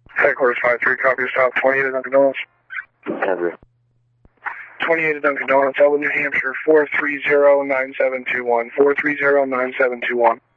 Headquarters 5-3, copy stop 28 at Dunkin' Donuts. Copy. 28 at Dunkin' Donuts, Elwood, New Hampshire, 430-9721, 430-9721.